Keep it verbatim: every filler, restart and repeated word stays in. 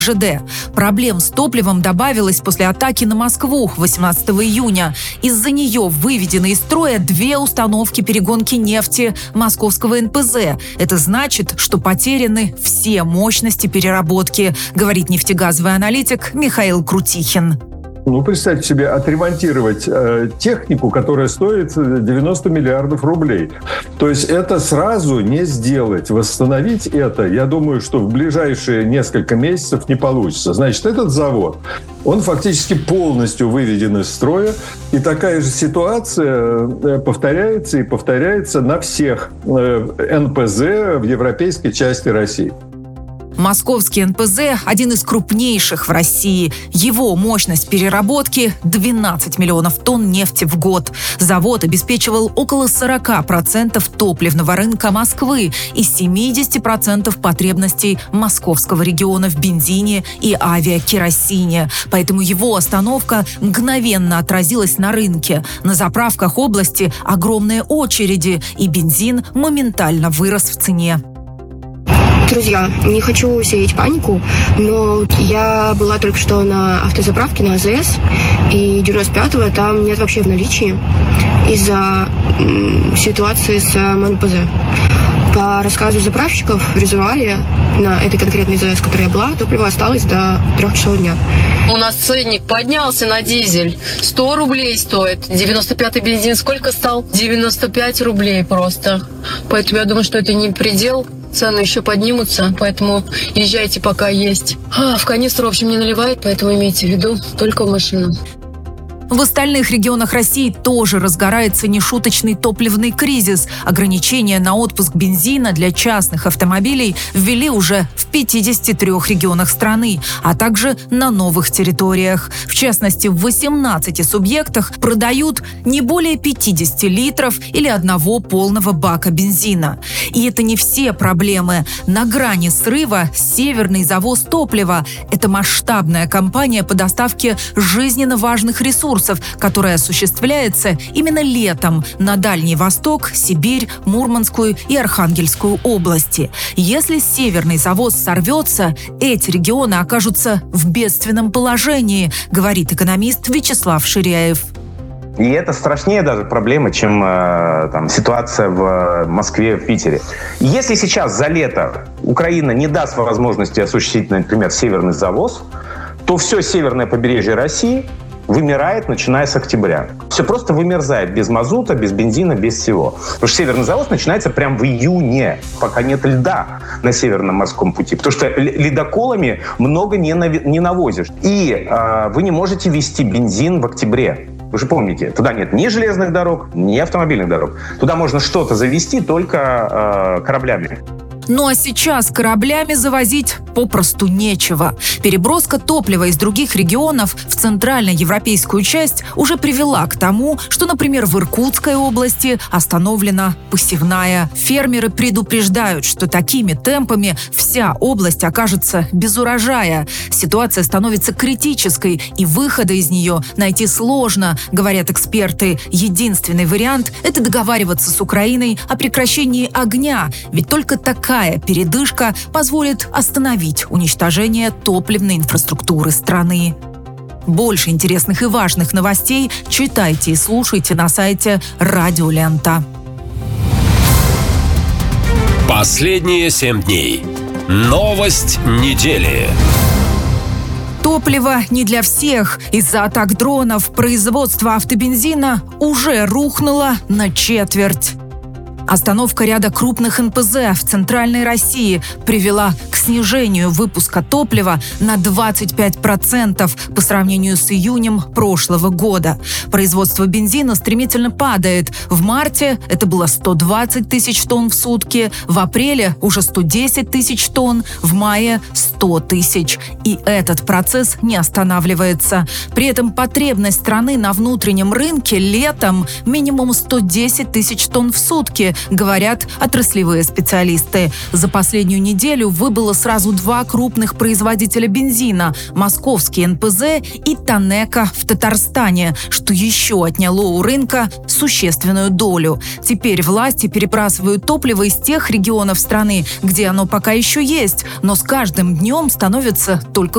ЖД. Проблем с топливом добавилось после атаки на Москву восемнадцатого июня. Из-за нее выведены из строя две установки перегонки нефти московского эн пэ зэ. Это значит, что потеряны все мощности переработки, говорит нефтегазовый аналитик Михаил Крутихин. Ну, представьте себе, отремонтировать э, технику, которая стоит девяносто миллиардов рублей. То есть это сразу не сделать. Восстановить это, я думаю, что в ближайшие несколько месяцев не получится. Значит, этот завод, он фактически полностью выведен из строя. И такая же ситуация повторяется и повторяется на всех э, эн пэ зэ в европейской части России. Московский эн пэ зэ – один из крупнейших в России. Его мощность переработки – двенадцать миллионов тонн нефти в год. Завод обеспечивал около сорок процентов топливного рынка Москвы и семьдесят процентов потребностей московского региона в бензине и авиакеросине. Поэтому его остановка мгновенно отразилась на рынке. На заправках области огромные очереди, и бензин моментально вырос в цене. Друзья, не хочу сеять панику, но я была только что на автозаправке на а зэ эс, и девяносто пятого там нет вообще в наличии из-за м, ситуации с эн пэ зэ. По рассказу заправщиков в резервуаре на этой конкретной а зэ эс, в которой я была, топливо осталось до трех часов дня. У нас ценник поднялся на дизель. сто рублей стоит. девяносто пятый бензин сколько стал? девяносто пять рублей просто. Поэтому я думаю, что это не предел. Цены еще поднимутся, поэтому езжайте, пока есть. А, в канистру, в общем, не наливает, поэтому имейте в виду только в машину. В остальных регионах России тоже разгорается нешуточный топливный кризис. Ограничения на отпуск бензина для частных автомобилей ввели уже в пятидесяти трёх регионах страны, а также на новых территориях. В частности, в восемнадцати субъектах продают не более пятидесяти литров или одного полного бака бензина. И это не все проблемы. На грани срыва Северный завоз топлива. Это масштабная компания по доставке жизненно важных ресурсов, которая осуществляется именно летом на Дальний Восток, Сибирь, Мурманскую и Архангельскую области. Если Северный завоз сорвется, эти регионы окажутся в бедственном положении, говорит экономист Вячеслав Ширяев. И это страшнее даже проблемы, чем э, там, ситуация в Москве, в Питере. Если сейчас за лето Украина не даст возможности осуществить, например, Северный завоз, то все северное побережье России вымирает, начиная с октября. Все просто вымерзает без мазута, без бензина, без всего. Потому что Северный завоз начинается прямо в июне, пока нет льда на Северном морском пути. Потому что ледоколами много не, нави- не навозишь. И э, вы не можете везти бензин в октябре. Вы же помните, туда нет ни железных дорог, ни автомобильных дорог. Туда можно что-то завезти только э, кораблями. Ну а сейчас кораблями завозить попросту нечего. Переброска топлива из других регионов в центральноевропейскую часть уже привела к тому, что, например, в Иркутской области остановлена посевная. Фермеры предупреждают, что такими темпами вся область окажется без урожая. Ситуация становится критической, и выхода из нее найти сложно, говорят эксперты. Единственный вариант – это договариваться с Украиной о прекращении огня, ведь только такая передышка позволит остановить уничтожение топливной инфраструктуры страны. Больше интересных и важных новостей читайте и слушайте на сайте Радио Лента. Последние семь дней. Новость недели. Топливо не для всех. Из-за атак дронов производство автобензина уже рухнуло на четверть. Остановка ряда крупных эн пэ зэ в Центральной России привела к снижению выпуска топлива на двадцать пять процентов по сравнению с июнем прошлого года. Производство бензина стремительно падает. В марте это было сто двадцать тысяч тонн в сутки, в апреле уже сто десять тысяч тонн, в мае сто тысяч. И этот процесс не останавливается. При этом потребность страны на внутреннем рынке летом минимум сто десять тысяч тонн в сутки, говорят отраслевые специалисты. За последнюю неделю выбыло сразу два крупных производителя бензина – московский эн пэ зэ и Танеко в Татарстане, что еще отняло у рынка существенную долю. Теперь власти перебрасывают топливо из тех регионов страны, где оно пока еще есть, но с каждым днем становится только